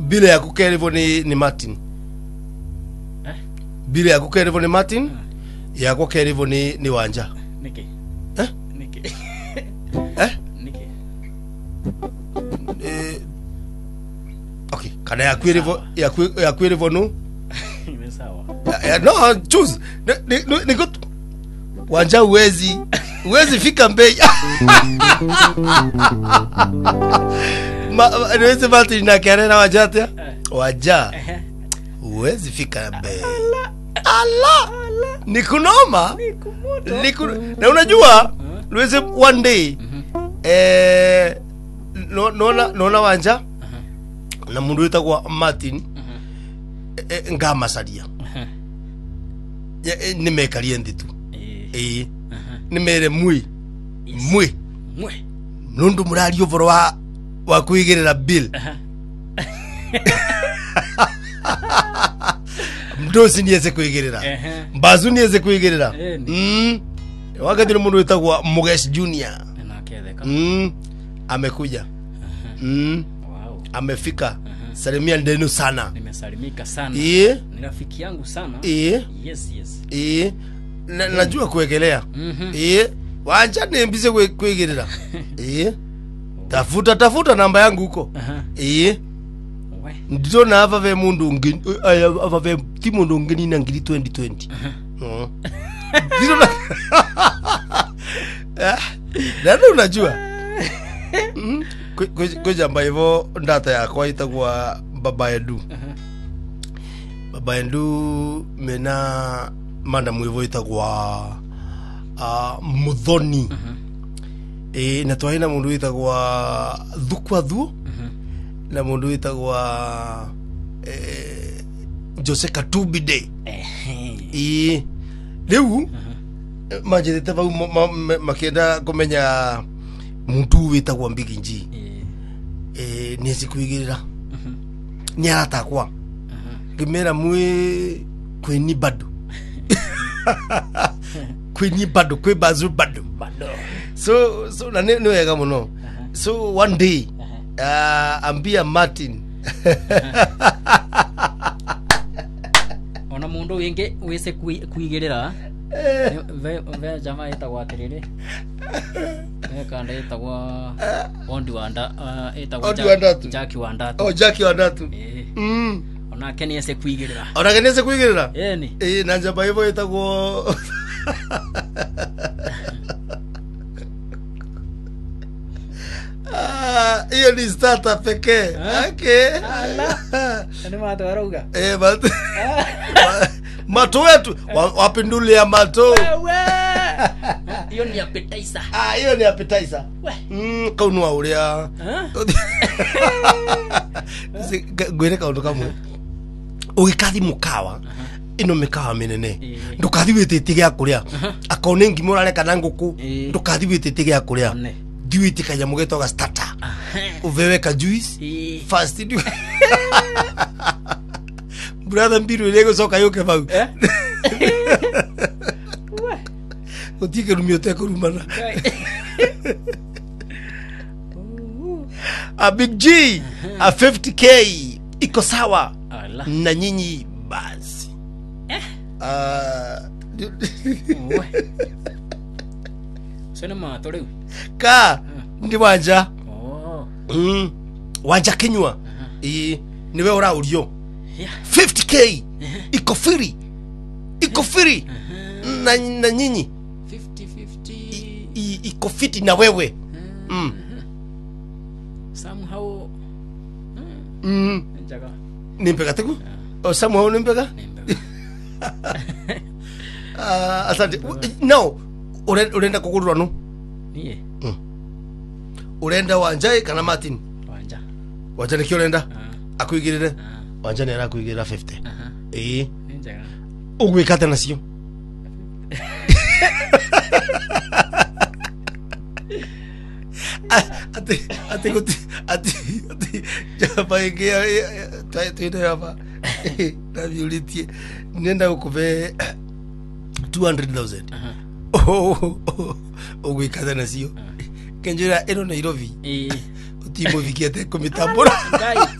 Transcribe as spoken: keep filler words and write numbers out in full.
Bila ya kukerivo ni ni Martin. Eh? Bila ya kukerivo ni Martin. Ya kukerivo ni ni Wanja. Niki. Eh? Niki. Eh? Niki. Eh. Okay, kana ya kerivo ya ya kerivo no. Ni sawa. Ya, no, choose. Ni ni, ni good. Wanja uwezi uwezi fika mbei. Ma uwezi Martin na Kerena Wajata. Waja. Uwezi fika mbei. Allah. Nikunoma. Niku na unajua uwezi one day eh no no no Wanja na mundu witagwa Martin ngama saria. Ni mekarie nditu. Eh. Ni mere mui. Mui. Mui. Nundu murari ovoro wa wa kuigirira bill. Mdosi nieze kuigirira. Mbazu nieze kuigirira. Mm. Wakati ni mundu witagwa Mugesh Junior. Mm. Amekuja. Mm. Wow. Amefika. Salimia ndenu sana. Nimesalimika sana. Eh. Ni rafiki yangu sana. Eh. Yes, yes. Eh. Na, najua kuegelea. Mhm. Eh. Wanja niambize kuigirira. Eh. Tafuta tafuta namba yangu huko. Eh. Ndito na hava ve mundu ngini hava ve timu ndo ngini na ngiri twenty twenty. Oh. Ndito na Nani unajua? Mhm. Koja mbaivo ndata yakwa itagwa Baba Edu. Baba Edu mena manda mwivo itagwa uh, Muthoni. Eh na twaina mundu itagwa Thukwa Thu. Na mundu itagwa eh Jose Katubide. Eh leu majete tava makenda komenya muntu witagwa Mbiginji. Eh niezi kuigirira. Ni aratakwa. Gimera mwe kweni bado. Kweni bado kwe bazu bado. Bado. So so na ne wega muno. So one day uh, ambia Martin ona mundu wingi wese kuigirira ve ve jamaa etagwa atiriri ve kanda etagwa Ondi Wanda etagwa Jackie Wandatu. Oh, Jackie Wandatu. Mm. Ona keni ese kuigirira. Ona keni ese kuigirira. Eh ni. Eh na jaba hivyo etagwa Ah, hiyo ni starter pekee. Okay. Allah. Ni mato waruga. Eh, mato. Mato wetu wapindulia mato. Wewe. Hiyo ni appetizer. Ah, hiyo ni appetizer. Mm, kaunwa uria. Gwere kaundu kamwe. Ugikathi mukawa. Ino mikawa minene. Ndukathi witete gya kuria. Akone ngimo rareka na nguku. Ndukathi witete gya kuria. Diwiti kanya mugeto ga starter. Uvewe ka juice. Fast du. Brother mbiru lego soka yoke bau. Eh? Utike rumio te kurumana. A Big G a fifty K iko sawa na nyinyi basi. Eh? Ah. Sena matore. Ka ndi Wanja. Oh. Mm. Wanja Kinyua. Eh, niwe ora urio. fifty K iko free. Iko free. Na na nyinyi fifty fifty iko fiti na wewe. Mm. Somehow mm. Njaga. Nimpeka teku? O somehow nimpeka? Nimpeka. Ah, asante. No. Urenda kugurwa no? Niye. Mm. Urenda Wanja kana Martin? Wanja. Wanja nikio urenda? Akuigirire? Wanja ni ara kuigirira fifty. Eh. Njaga. Ugwikate nacio. Ati ati kuti ati ati jaba ingia taito hapa na viulitie nenda ukuve two hundred thousand. Oh, ugwikate nacio. Kenjira eno Nairobi. Eh. Utimo vikiate kumitambura.